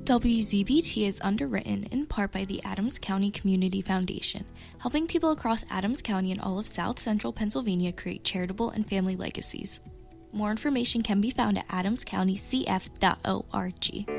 WZBT is underwritten in part by the Adams County Community Foundation, helping people across Adams County and all of South Central Pennsylvania create charitable and family legacies. More information can be found at adamscountycf.org.